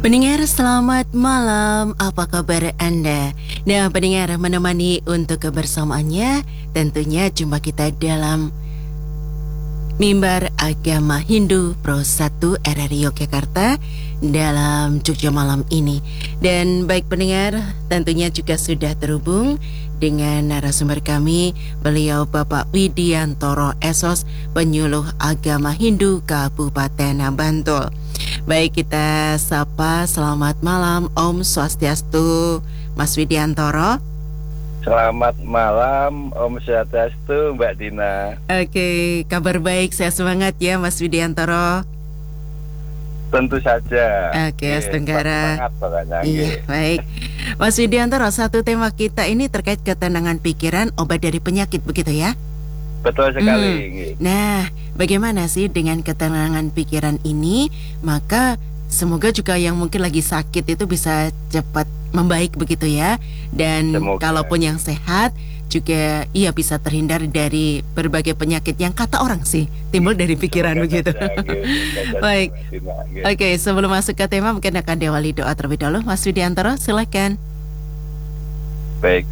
Pendengar, selamat malam. Apa kabar Anda? Nah, pendengar, menemani untuk kebersamaannya tentunya jumpa kita dalam Mimbar Agama Hindu Pro 1 RRI Yogyakarta dalam Jogja malam ini. Dan baik pendengar, tentunya juga sudah terhubung dengan narasumber kami, beliau Bapak Widiantoro Esos, penyuluh agama Hindu Kabupaten Bantul. Baik, kita sapa, selamat malam, Om Swastiastu, Mas Widiantoro. Selamat malam, Om Swastiastu, Mbak Dina. Oke, kabar baik, saya semangat ya Mas Widiantoro. Tentu saja. Oke, Tenggara. Semangat pokoknya. Iya, baik. Mas Widiantoro, satu tema kita ini terkait ketenangan pikiran, obat dari penyakit, begitu ya? Betul sekali. Nah, bagaimana sih dengan ketenangan pikiran ini? Maka semoga juga yang mungkin lagi sakit itu bisa cepat membaik, begitu ya. Dan Semoga. kalaupun yang sehat juga ia bisa terhindar dari berbagai penyakit yang kata orang sih timbul dari pikiran. Semoga begitu. saja, Baik. Mbak Dina. Oke, sebelum masuk ke tema mungkin akan diawali doa terlebih dahulu. Mas Widiantoro, silakan. Baik.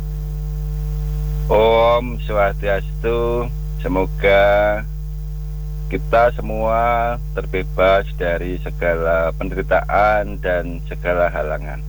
Om Swastiastu, semoga kita semua terbebas dari segala penderitaan dan segala halangan.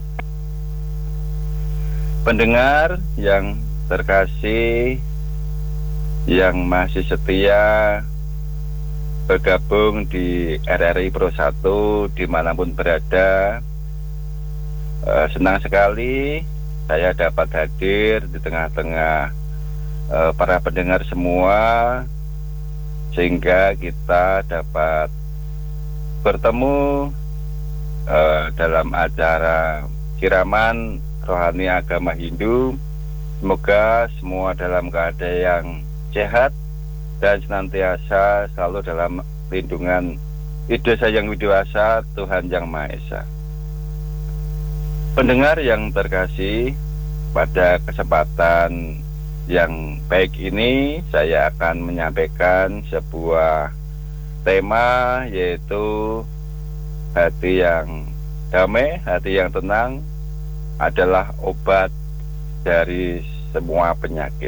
Pendengar yang terkasih, yang masih setia bergabung di RRI Pro 1 dimanapun berada, senang sekali saya dapat hadir di tengah-tengah para pendengar semua, sehingga kita dapat bertemu dalam acara siraman rohani agama Hindu. Semoga semua dalam keadaan yang sehat dan senantiasa selalu dalam lindungan Ida Sang Widiwasa, Tuhan Yang Maha Esa. Pendengar yang terkasih, pada kesempatan yang baik ini saya akan menyampaikan sebuah tema, yaitu hati yang damai, hati yang tenang adalah obat dari semua penyakit.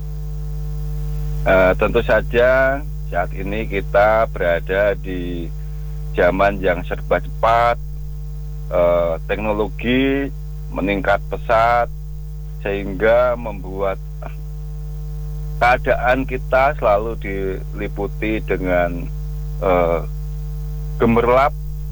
Tentu saja saat ini kita berada di zaman yang serba cepat, teknologi meningkat pesat, sehingga membuat keadaan kita selalu diliputi dengan gemerlap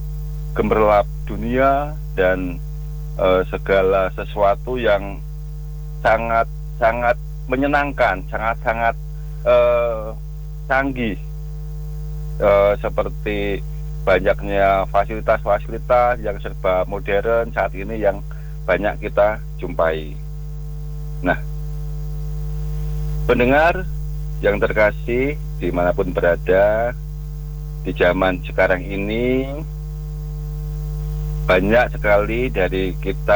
dunia dan segala sesuatu yang sangat menyenangkan, sangat canggih, seperti banyaknya fasilitas-fasilitas yang serba modern saat ini yang banyak kita jumpai. Nah, pendengar yang terkasih dimanapun berada, di zaman sekarang ini banyak sekali dari kita